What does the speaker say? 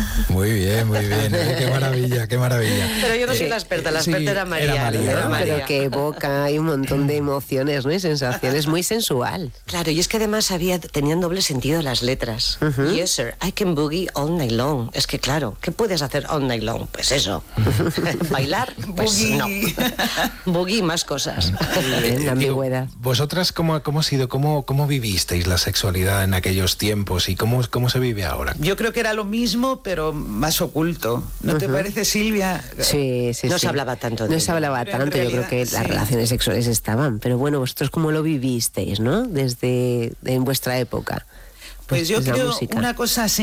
Muy bien, qué maravilla, qué maravilla. Pero yo no soy la experta era María. Era María. Pero que evoca, hay un montón de emociones, ¿no? Y sensaciones, muy sensual. Claro, y es que además tenían doble sentido las letras. Yes, sir, I can boogie all night long. Es que claro, ¿qué puedes hacer all night long? Pues eso. Bailar, pues no. Boogie, más cosas. Bien, la ambigüedad. ¿Vosotras cómo ha sido, cómo vivisteis la sexualidad en aquellos tiempos y cómo se vive ahora? Yo creo que era lo mismo, pero más oculto. ¿No te parece, Silvia? Sí. No se hablaba tanto de No ello. se hablaba Pero en tanto, yo creo realidad, que sí. las relaciones sexuales estaban. Pero bueno, vosotros cómo lo vivisteis, ¿no? En vuestra época. Pues yo Desde la creo música. una cosa